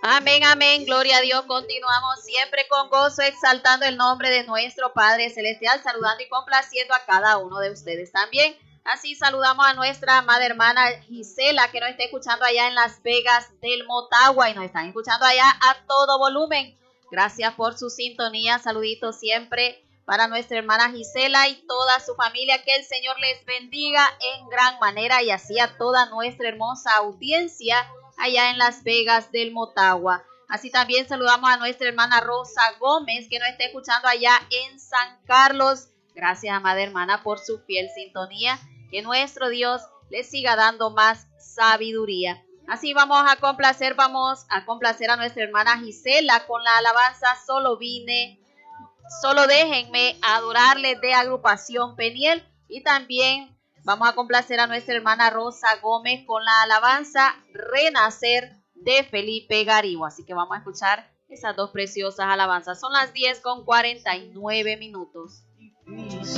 Amén, amén, gloria a Dios. Continuamos siempre con gozo, exaltando el nombre de nuestro Padre Celestial, saludando y complaciendo a cada uno de ustedes también. Así saludamos a nuestra amada hermana Gisela, que nos está escuchando allá en Las Vegas del Motagua y nos están escuchando allá a todo volumen. Gracias por su sintonía, saluditos siempre para nuestra hermana Gisela y toda su familia. Que el Señor les bendiga en gran manera y así a toda nuestra hermosa audiencia allá en Las Vegas del Motagua. Así también saludamos a nuestra hermana Rosa Gómez, que nos está escuchando allá en San Carlos. Gracias, amada hermana, por su fiel sintonía. Que nuestro Dios les siga dando más sabiduría. Así vamos a complacer a nuestra hermana Gisela con la alabanza Solo déjenme adorarle, de agrupación Peniel. Y también vamos a complacer a nuestra hermana Rosa Gómez con la alabanza Renacer de Felipe Garibo. Así que vamos a escuchar esas dos preciosas alabanzas. Son las 10:49.